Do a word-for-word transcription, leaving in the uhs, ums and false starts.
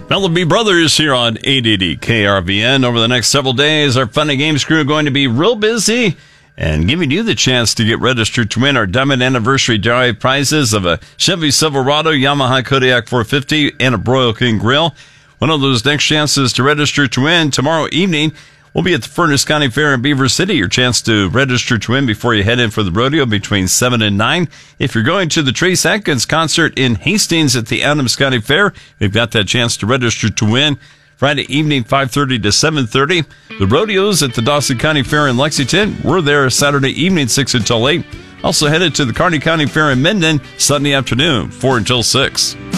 Melleby Brothers here on eight eighty K R V N. Over the next several days, our Fun and Games crew are going to be real busy and giving you the chance to get registered to win our Diamond Anniversary Drive prizes of a Chevy Silverado, Yamaha Kodiak four fifty, and a Broil King Grill. One of those next chances to register to win tomorrow evening. We'll be at the Furnace County Fair in Beaver City. Your chance to register to win before you head in for the rodeo between seven and nine. If you're going to the Trace Atkins concert in Hastings at the Adams County Fair, we've got that chance to register to win Friday evening, five thirty to seven thirty. The rodeos at the Dawson County Fair in Lexington. We're there Saturday evening, six until eight. Also headed to the Kearney County Fair in Minden Sunday afternoon, four until six.